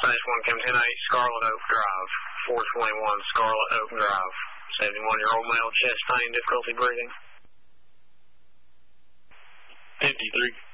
Dispatch 1 come 10-8, Scarlet Oak Drive, 421 Scarlet Oak Drive. 71-year-old male, chest pain, difficulty breathing. 53.